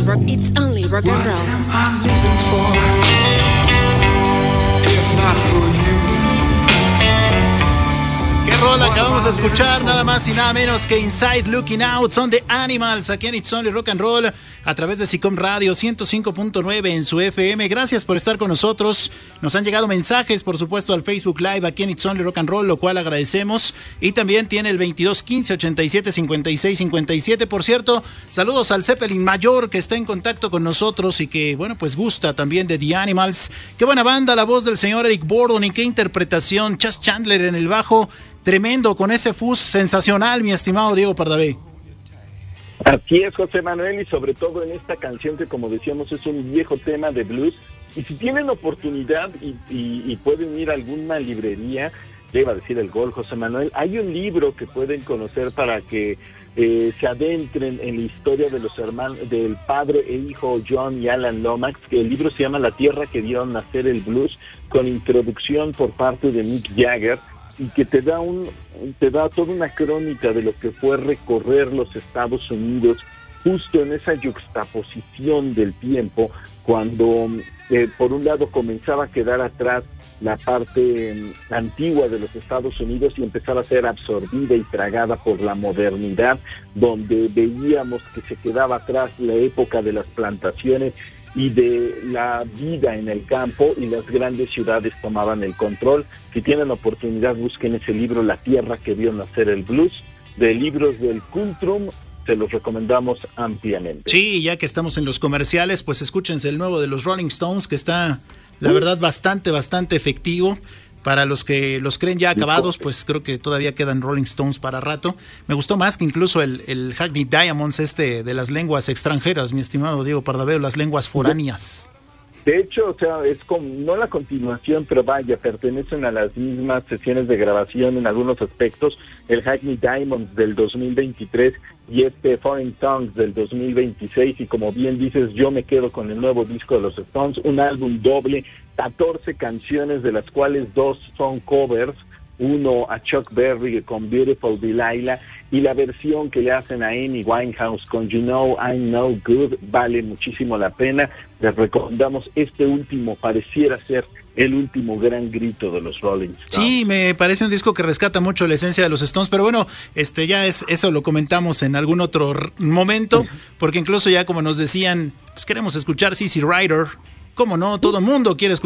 only rock and roll. What am I living for if not for you? ¿Qué rola acabamos de escuchar? Nada más y nada menos que Inside Looking Out. Son The Animals aquí en It's Only Rock and Roll a través de SICOM Radio 105.9 en su FM. Gracias por estar con nosotros. Nos han llegado mensajes, por supuesto, al Facebook Live aquí en It's Only Rock and Roll, lo cual agradecemos. Y también tiene el 22 15 87 56 57. Por cierto, saludos al Zeppelin Mayor que está en contacto con nosotros y que, bueno, pues gusta también de The Animals. Qué buena banda, la voz del señor Eric Burdon y qué interpretación. Chas Chandler en el bajo. Tremendo, con ese fuzz sensacional, mi estimado Diego Pardavé. Así es, José Manuel, y sobre todo en esta canción que, como decíamos, es un viejo tema de blues. Y si tienen oportunidad y pueden ir a alguna librería, ya iba a decir el gol, José Manuel, hay un libro que pueden conocer para que se adentren en la historia de los hermanos, del padre e hijo John y Alan Lomax, que el libro se llama La tierra que vio nacer el blues, con introducción por parte de Mick Jagger, y que te da toda una crónica de lo que fue recorrer los Estados Unidos justo en esa yuxtaposición del tiempo, cuando por un lado comenzaba a quedar atrás la parte antigua de los Estados Unidos y empezaba a ser absorbida y tragada por la modernidad, donde veíamos que se quedaba atrás la época de las plantaciones y de la vida en el campo, y las grandes ciudades tomaban el control. Si tienen oportunidad, busquen ese libro, La tierra que vio nacer el blues, de Libros del Cultrum. Se los recomendamos ampliamente. Sí, ya que estamos en los comerciales, pues escúchense el nuevo de los Rolling Stones, que está, la verdad, bastante efectivo. Para los que los creen ya acabados, pues creo que todavía quedan Rolling Stones para rato. Me gustó más que incluso el Hackney Diamonds de las lenguas extranjeras, mi estimado Diego Pardavé, las lenguas foráneas. De hecho, o sea, es como, no la continuación, pero vaya, pertenecen a las mismas sesiones de grabación en algunos aspectos. El Hackney Diamonds del 2023 y Foreign Tongues del 2026. Y como bien dices, yo me quedo con el nuevo disco de los Stones, un álbum doble, 14 canciones, de las cuales 2 son covers. Uno a Chuck Berry con Beautiful Delilah, y la versión que le hacen a Amy Winehouse con You Know I'm No Good vale muchísimo la pena. Les recomendamos este último, pareciera ser el último gran grito de los Rolling Stones. Sí, me parece un disco que rescata mucho la esencia de los Stones, pero bueno, ya eso lo comentamos en algún otro momento, porque incluso ya como nos decían, pues queremos escuchar CC Rider. ¿Cómo no? Todo el mundo quiere escuchar